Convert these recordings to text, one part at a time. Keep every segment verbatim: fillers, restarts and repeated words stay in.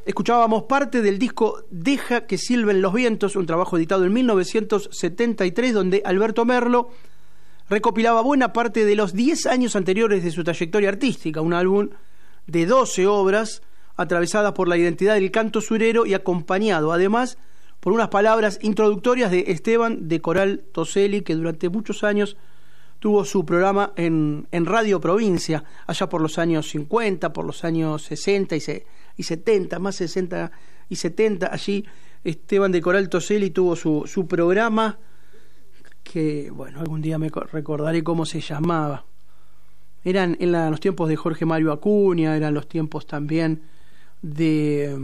Escuchábamos parte del disco Deja que silben los vientos, un trabajo editado en mil novecientos setenta y tres, donde Alberto Merlo recopilaba buena parte de los diez años anteriores de su trayectoria artística, un álbum de doce obras atravesadas por la identidad del canto surero y acompañado además por unas palabras introductorias de Esteban de Coral Toselli, que durante muchos años tuvo su programa en, en Radio Provincia, allá por los años cincuenta, por los años sesenta y, se, y setenta, más sesenta y setenta. Allí Esteban de Coral Toselli tuvo su, su programa, que, bueno, algún día me recordaré cómo se llamaba. Eran en la, los tiempos de Jorge Mario Acuña, eran los tiempos también de,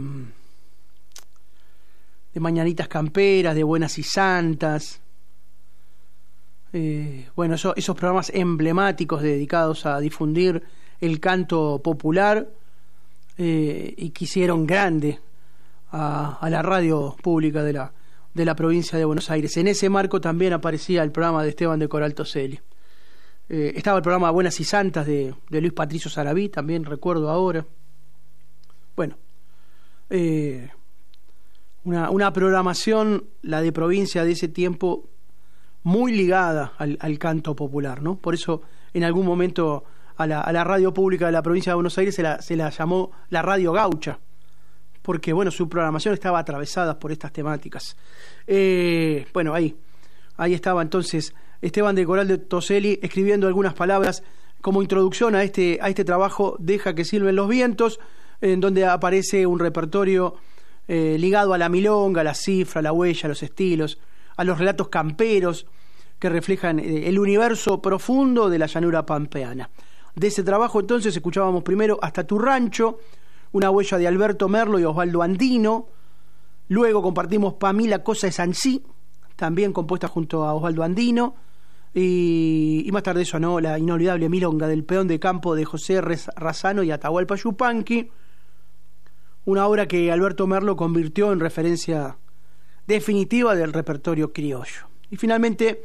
de Mañanitas Camperas, de Buenas y Santas. Eh, bueno, eso, esos programas emblemáticos dedicados a difundir el canto popular eh, y que hicieron grande a, a la radio pública de la, de la provincia de Buenos Aires. En ese marco también aparecía el programa de Esteban de Coral Toselli. Eh, estaba el programa Buenas y Santas de, de Luis Patricio Sarabí, también recuerdo ahora. Bueno, eh, una, una programación, la de provincia de ese tiempo, muy ligada al, al canto popular, ¿no? Por eso en algún momento a la, a la radio pública de la provincia de Buenos Aires se la, se la llamó la Radio Gaucha, porque bueno, su programación estaba atravesada por estas temáticas. Eh, bueno, ahí, ahí estaba entonces Esteban de Coral de Toselli escribiendo algunas palabras como introducción a este, a este trabajo Deja que silben los vientos, en donde aparece un repertorio eh, ligado a la milonga, a la cifra, a la huella, a los estilos, a los relatos camperos que reflejan eh, el universo profundo de la llanura pampeana. De ese trabajo entonces escuchábamos primero Hasta tu rancho, una huella de Alberto Merlo y Osvaldo Andino. Luego compartimos Pa' mí la cosa es ansí, también compuesta junto a Osvaldo Andino. Y, y más tarde sonó la inolvidable milonga del peón de campo de José Razano y Atahualpa Yupanqui, una obra que Alberto Merlo convirtió en referencia definitiva del repertorio criollo. Y finalmente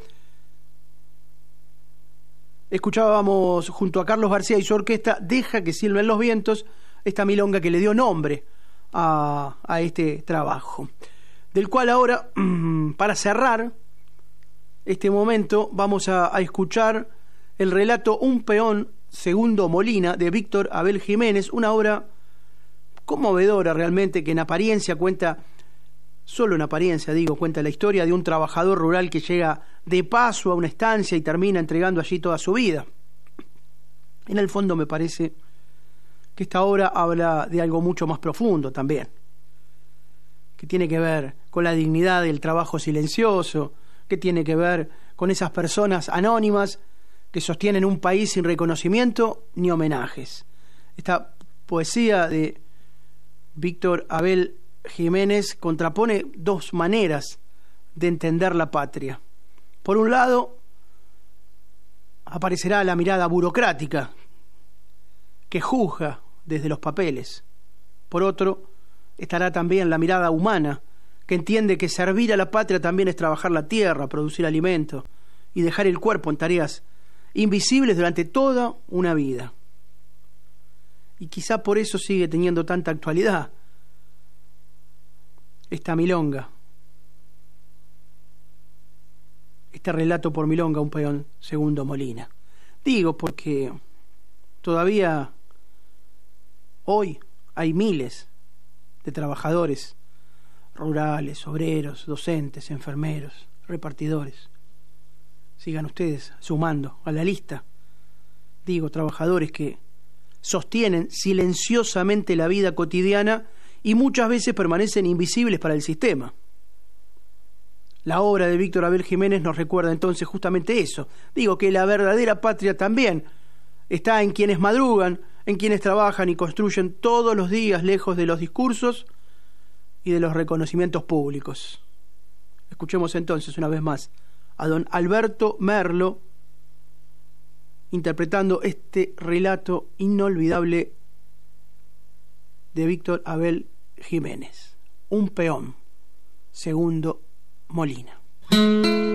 escuchábamos junto a Carlos García y su orquesta Deja que silben los vientos, esta milonga que le dio nombre a, a este trabajo, del cual ahora, para cerrar este momento, vamos a, a escuchar el relato Un peón, segundo Molina, de Víctor Abel Jiménez, una obra conmovedora realmente, que en apariencia cuenta, solo en apariencia digo, cuenta la historia de un trabajador rural que llega de paso a una estancia y termina entregando allí toda su vida. En el fondo me parece que esta obra habla de algo mucho más profundo también, que tiene que ver con la dignidad del trabajo silencioso, que tiene que ver con esas personas anónimas que sostienen un país sin reconocimiento ni homenajes. Esta poesía de Víctor Abel Jiménez contrapone dos maneras de entender la patria. Por un lado, aparecerá la mirada burocrática que juzga desde los papeles. Por otro, estará también la mirada humana que entiende que servir a la patria también es trabajar la tierra, producir alimento y dejar el cuerpo en tareas invisibles durante toda una vida. Y quizá por eso sigue teniendo tanta actualidad esta milonga, este relato por milonga, Un peón, segundo Molina. Digo porque todavía hoy hay miles de trabajadores rurales, obreros, docentes, enfermeros, repartidores. Sigan ustedes sumando a la lista. Digo, trabajadores que sostienen silenciosamente la vida cotidiana y muchas veces permanecen invisibles para el sistema. La obra de Víctor Abel Jiménez nos recuerda entonces justamente eso. Digo que la verdadera patria también está en quienes madrugan, en quienes trabajan y construyen todos los días lejos de los discursos y de los reconocimientos públicos. Escuchemos entonces una vez más a don Alberto Merlo interpretando este relato inolvidable de Víctor Abel Jiménez, Un peón, segundo Molina.